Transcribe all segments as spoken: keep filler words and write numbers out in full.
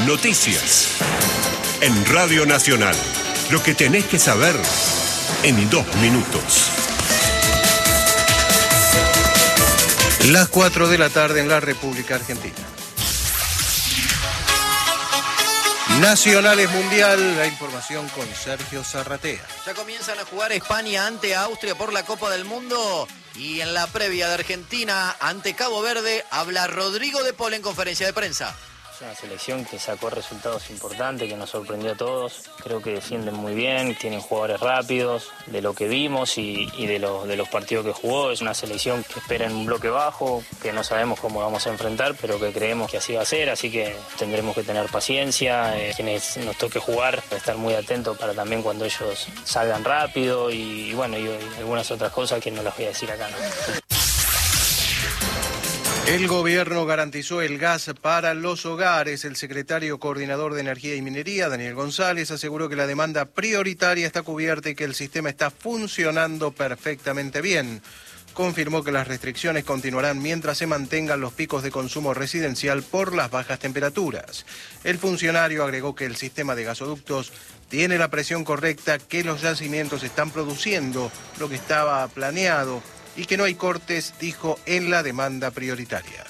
Noticias. En Radio Nacional. Lo que tenés que saber en dos minutos. Las cuatro de la tarde en la República Argentina. Nacionales Mundial, la información con Sergio Zarratea. Ya comienzan a jugar España ante Austria por la Copa del Mundo y en la previa de Argentina ante Cabo Verde habla Rodrigo de Paul en conferencia de prensa. Es una selección que sacó resultados importantes, que nos sorprendió a todos. Creo que defienden muy bien, tienen jugadores rápidos, de lo que vimos y, y de, los, de los partidos que jugó. Es una selección que espera en un bloque bajo, que no sabemos cómo vamos a enfrentar, pero que creemos que así va a ser, así que tendremos que tener paciencia. Eh, quienes nos toque jugar, estar muy atentos para también cuando ellos salgan rápido y, y bueno, y, y algunas otras cosas que no las voy a decir acá, ¿no? El gobierno garantizó el gas para los hogares. El secretario coordinador de Energía y Minería, Daniel González, aseguró que la demanda prioritaria está cubierta y que el sistema está funcionando perfectamente bien. Confirmó que las restricciones continuarán mientras se mantengan los picos de consumo residencial por las bajas temperaturas. El funcionario agregó que el sistema de gasoductos tiene la presión correcta, que los yacimientos están produciendo lo que estaba planeado y que no hay cortes, dijo, en la demanda prioritaria.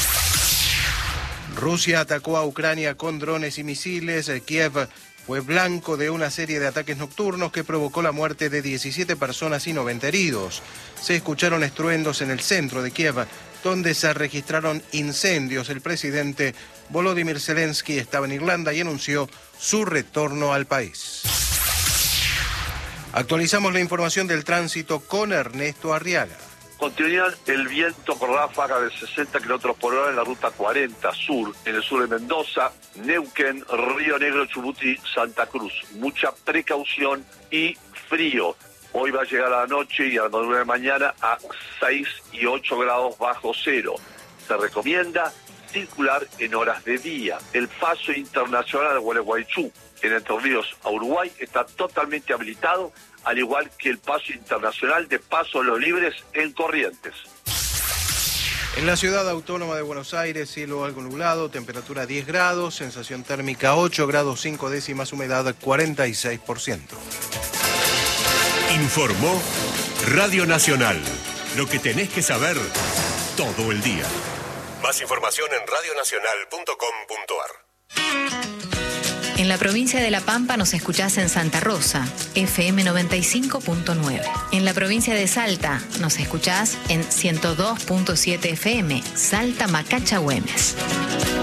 Rusia atacó a Ucrania con drones y misiles. Kiev fue blanco de una serie de ataques nocturnos que provocó la muerte de diecisiete personas y noventa heridos. Se escucharon estruendos en el centro de Kiev, donde se registraron incendios. El presidente Volodymyr Zelensky estaba en Irlanda y anunció su retorno al país. Actualizamos la información del tránsito con Ernesto Arriaga. Continúan el viento con ráfaga de sesenta kilómetros por hora en la ruta cuarenta sur, en el sur de Mendoza, Neuquén, Río Negro, Chubutí, Santa Cruz. Mucha precaución y frío. Hoy va a llegar a la noche y a las nueve de la mañana a seis y ocho grados bajo cero. Se recomienda circular en horas de día. El paso internacional de Gualeguaychú, en Entre Ríos a Uruguay, está totalmente habilitado, al igual que el paso internacional de Paso de los Libres en Corrientes. En la ciudad autónoma de Buenos Aires, cielo algo nublado, temperatura diez grados, sensación térmica ocho grados cinco décimas, humedad cuarenta y seis por ciento. Informó Radio Nacional. Lo que tenés que saber todo el día. Más información en radio nacional punto com punto ar. En la provincia de La Pampa nos escuchás en Santa Rosa, F M noventa y cinco punto nueve. En la provincia de Salta nos escuchás en ciento dos punto siete F M, Salta Macacha Güemes.